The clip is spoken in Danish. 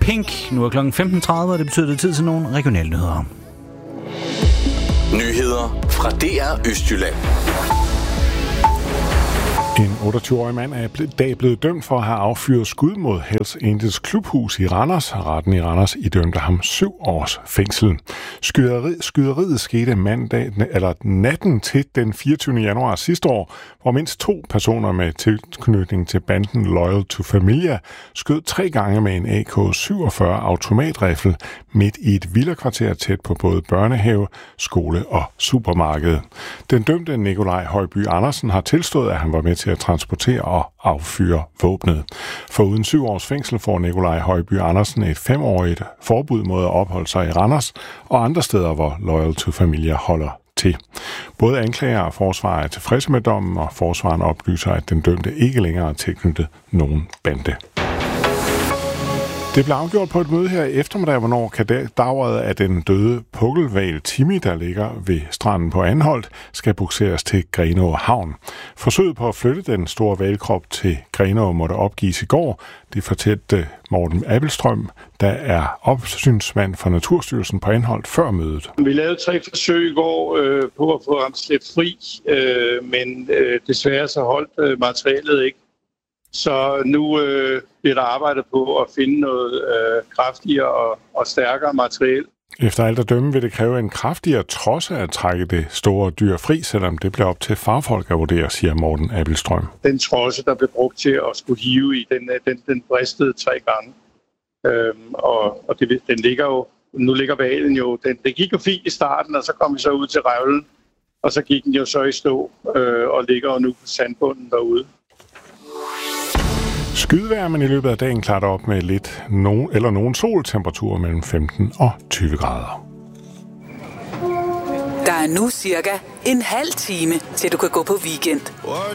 Pink. Nu er klokken 15.30, og det betyder, det er tid til nogle regionale nyheder. Nyheder fra DR Østjylland. En 28-årig mand er i dag blevet dømt for at have affyret skud mod Hells Angels klubhus i Randers. Retten i Randers idømte ham 7 års fængsel. Skyderiet skete natten til den 24. januar sidste år, hvor mindst 2 personer med tilknytning til banden Loyal to Familia skød 3 gange med en AK-47 automatrifle midt i et villakvarter tæt på både børnehave, skole og supermarked. Den dømte Nikolaj Højby Andersen har tilstået, at han var med til at transportere og affyre våbnet. For uden 7 års fængsel får Nikolaj Højby Andersen et 5-årigt forbud mod at opholde sig i Randers og andre steder, hvor Loyal to Familia holder til. Både anklager og forsvarer er tilfredse med dommen, og forsvaren oplyser, at den dømte ikke længere er tilknyttet nogen bande. Det blev afgjort på et møde her i eftermiddag, hvornår kadaveret af den døde pukkelhval Timmy, der ligger ved stranden på Anholt, skal bugseres til Grenaa Havn. Forsøget på at flytte den store hvalkrop til Grenaa måtte opgives i går. Det fortalte Morten Abelstrøm, der er opsynsmand for Naturstyrelsen på Anholt før mødet. Vi lavede 3 forsøg i går på at få ham slæbt fri, men desværre så holdt materialet ikke. Så nu bliver der arbejdet på at finde noget kraftigere og stærkere materiel. Efter alt at dømme vil det kræve en kraftigere trodse at trække det store dyr fri, selvom det bliver op til fagfolk at vurdere, siger Morten Abelstrøm. Den trodse, der blev brugt til at skulle hive i, den bristede 3 gange. Og den ligger jo, nu ligger hvalen jo, det gik jo fint i starten, og så kom vi så ud til revlen, og så gik den jo så i stå og ligger jo nu på sandbunden derude. Skydevejr, men i løbet af dagen klarer det op med nogen soltemperatur mellem 15 og 20 grader. Der er nu cirka en halv time, til du kan gå på weekend.